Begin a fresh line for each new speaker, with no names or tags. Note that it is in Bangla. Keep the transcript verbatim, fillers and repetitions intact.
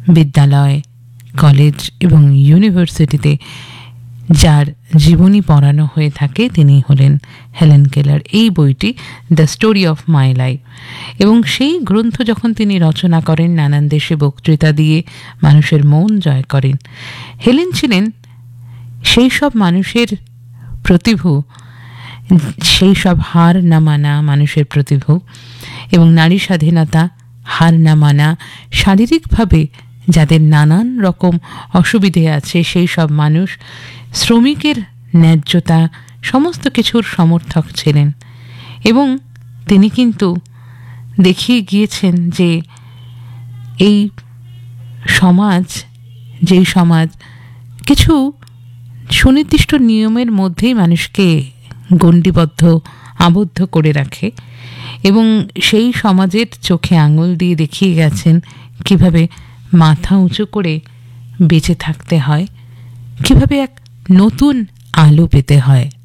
বিদ্যালয়, কলেজ এবং ইউনিভার্সিটিতে যার জীবনী পড়ানো হয়ে থাকে তিনি হলেন হেলেন কেলার। এই বইটি the story of my life, এবং সেই গ্রন্থ যখন তিনি রচনা করেন, নানান দেশে বক্তৃতা দিয়ে মানুষের মন জয় করেন। হেলেন ছিলেন সেই সব মানুষের প্রতিভু, সেই সব হার না মানা মানুষের প্রতিভু, এবং নারী স্বাধীনতা, হার না মানা, শারীরিকভাবে যাদের নানান রকম অসুবিধে আছে সেই সব মানুষ, শ্রমিকের ন্যায্যতা, সমস্ত কিছুর সমর্থক ছিলেন। এবং তিনি কিন্তু দেখিয়ে গিয়েছেন যে এই সমাজ, যেই সমাজ কিছু সুনির্দিষ্ট নিয়মের মধ্যেই মানুষকে গণ্ডিবদ্ধ, আবদ্ধ করে রাখে, এবং সেই সমাজের চোখে আঙুল দিয়ে দেখিয়ে গেছেন কিভাবে মাথা উঁচু করে বেঁচে থাকতে হয়, কিভাবে এক নতুন আলো পেতে হয়।